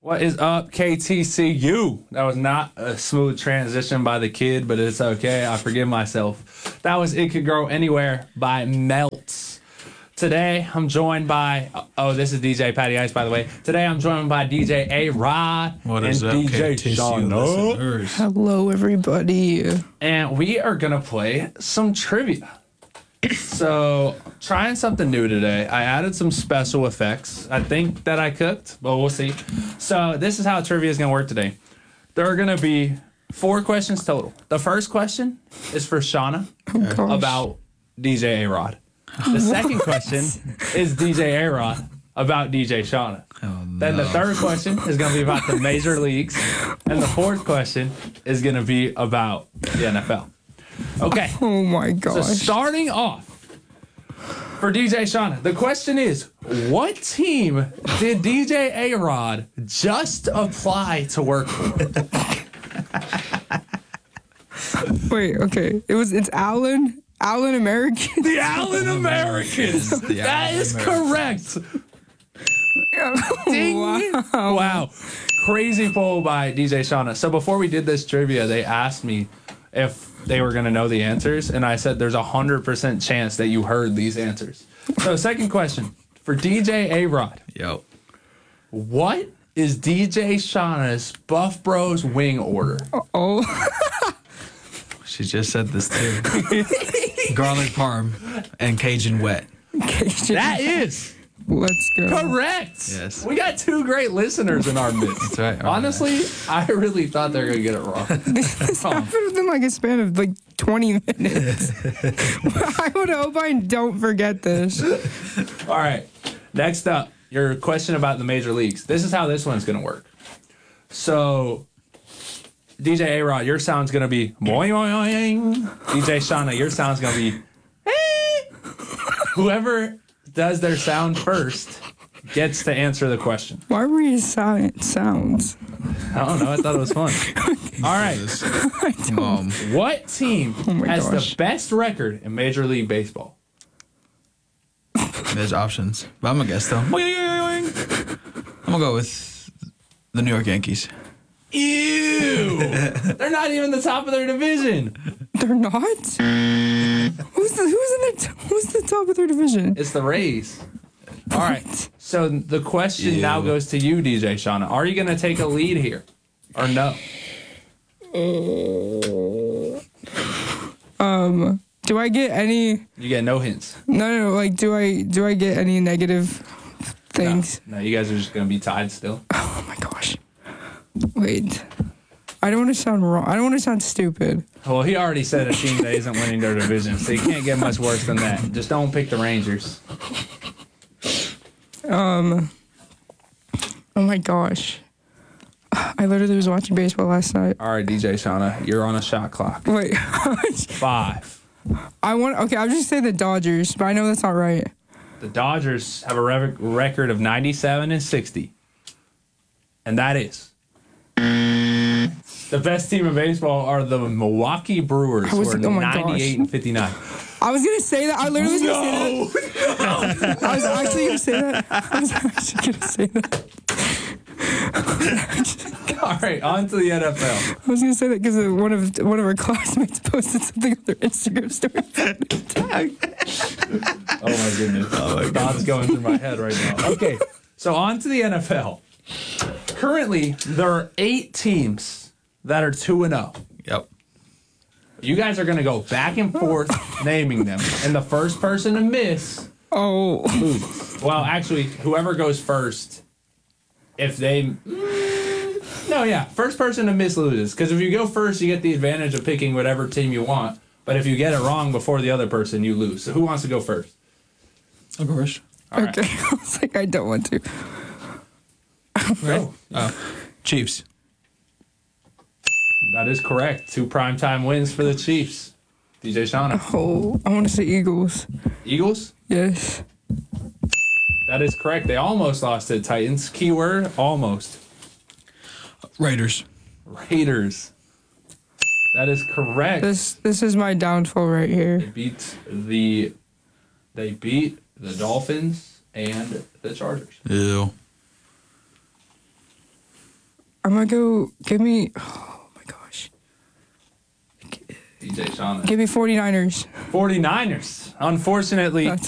What is up, KTCU? That was not a smooth transition by the kid, but it's okay. I forgive myself. That was It Could Grow Anywhere by Melts. Today, I'm joined by... Oh, this is DJ Patty Ice, by the way. Today, I'm joined by DJ A-Rod and DJ Shauna. Hello, everybody. And we are going to play some trivia. So, trying something new today. I added some special effects. I think that I cooked, but we'll see. So, this is how trivia is going to work today. There are going to be 4 questions total. The first question is for Shauna about DJ A-Rod. The second question is DJ A-Rod about DJ Shauna. Oh, no. Then the third question is going to be about the major leagues. And the fourth question is going to be about the NFL. Okay. Oh my So gosh. starting off for DJ Shauna, the question is, what team did DJ A-Rod just apply to work for? Wait, okay. It's Allen American. The Allen Americans. That is correct. Ding. Wow. Crazy poll by DJ Shauna. So before we did this trivia, they asked me if they were going to know the answers, and I said there's 100% chance that you heard these answers. So second question for DJ A-Rod. Yo. What is DJ Shauna's Buff Bros wing order? Oh, She just said this too. Garlic parm and Cajun wet. Cajun. That is Let's go. correct. Yes. We got 2 great listeners in our midst. That's right. Honestly, I really thought they were going to get it wrong. This happened within like a span of like 20 minutes. I would hope I don't forget this. All right. Next up, your question about the major leagues. This is how this one's going to work. So, DJ A-Rod, your sound's going to be boing, boing, boing. DJ Shauna, your sound's going to be whoever does their sound first gets to answer the question. Why were you silent sounds? I don't know. I thought it was fun. All right. What team my has gosh. the best record in Major League Baseball? There's options. But I'm going to guess though. I'm going to go with the New York Yankees. Ew! They're not even the top of their division. They're not? Who's the top of their division? It's the Rays. All right. So the question now goes to you, DJ Shauna. Are you going to take a lead here or no? Do I get any? You get no hints. No. Like, do I get any negative things? No, you guys are just going to be tied still. Oh my gosh. Wait. I don't want to sound wrong. I don't want to sound stupid. Well, he already said a team that isn't winning their division, so you can't get much worse than that. Just don't pick the Rangers. Oh my gosh. I literally was watching baseball last night. All right, DJ Shauna, you're on a shot clock. Wait. 5. Okay, I'll just say the Dodgers, but I know that's not right. The Dodgers have a record of 97 and 60. And that is... The best team in baseball are the Milwaukee Brewers, who are 98 and 59. I was going to say that. I literally was going to say that. I was actually going to say that. All right, on to the NFL. I was going to say that because one of our classmates posted something on their Instagram story. Oh, my goodness. Thoughts going through my head right now. Okay, so on to the NFL. Currently, there are 8 teams that are 2-0. Yep. You guys are going to go back and forth naming them. And the first person to miss loses. Well, actually, whoever goes first, if they... First person to miss loses. Because if you go first, you get the advantage of picking whatever team you want. But if you get it wrong before the other person, you lose. So who wants to go first? Of course. All right. Okay. I was like, I don't want to. Go. Chiefs. That is correct. 2 primetime wins for the Chiefs. DJ Shauna. Oh, I want to say Eagles. Eagles? Yes. That is correct. They almost lost to the Titans. Keyword, almost. Raiders. Raiders. That is correct. This is my downfall right here. They beat the Dolphins and the Chargers. Ew. I'm gonna go. Give me. Oh my gosh. DJ Shauna. Give me 49ers. 49ers. Unfortunately, That's